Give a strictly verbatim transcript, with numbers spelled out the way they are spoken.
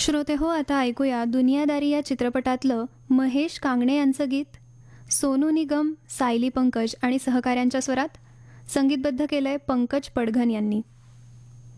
श्रोते हो, आता ऐकूया दुनियादारी या चित्रपटातलं महेश कांगणे यांचं गीत. सोनू निगम, सायली पंकज आणि सहकाऱ्यांच्या स्वरात संगीतबद्ध केलंय पंकज पडघन यांनी.